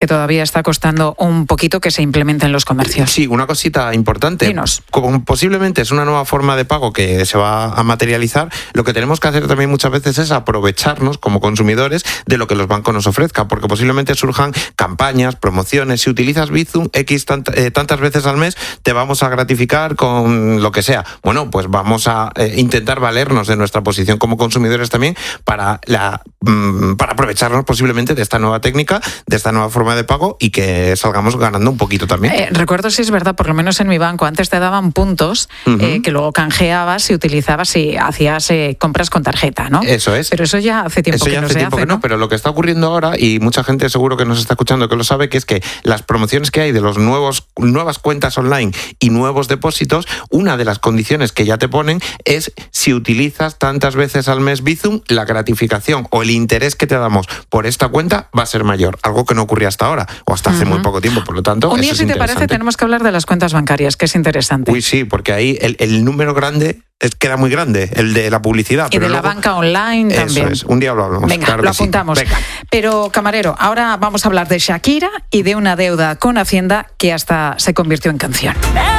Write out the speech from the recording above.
que todavía está costando un poquito que se implemente en los comercios. Sí, una cosita importante. Dinos. Como posiblemente es una nueva forma de pago que se va a materializar, lo que tenemos que hacer también muchas veces es aprovecharnos como consumidores de lo que los bancos nos ofrezcan, porque posiblemente surjan campañas, promociones. Si utilizas Bizum tantas veces al mes, te vamos a gratificar con lo que sea. Bueno, pues vamos a intentar valernos de nuestra posición como consumidores también para aprovecharnos posiblemente de esta nueva técnica, de esta nueva forma de pago y que salgamos ganando un poquito también. Recuerdo si es verdad, por lo menos en mi banco, antes te daban puntos que luego canjeabas y utilizabas y hacías compras con tarjeta, ¿no? Eso es. Pero eso ya hace tiempo que no se hace, ¿no? Pero lo que está ocurriendo ahora, y mucha gente seguro que nos está escuchando que lo sabe, que es que las promociones que hay de los nuevas cuentas online y nuevos depósitos, una de las condiciones que ya te ponen es si utilizas tantas veces al mes Bizum, la gratificación o el interés que te damos por esta cuenta va a ser mayor, algo que no ocurría hasta ahora o hasta hace muy poco tiempo, por lo tanto un día, eso es si te parece, tenemos que hablar de las cuentas bancarias, que es interesante. Uy, sí, porque ahí el número grande queda muy grande, el de la publicidad. Y pero de luego, la banca online también. Eso es, un día lo hablamos. Venga, claro, lo apuntamos. Sí. Venga. Pero, camarero, ahora vamos a hablar de Shakira y de una deuda con Hacienda que hasta se convirtió en canción.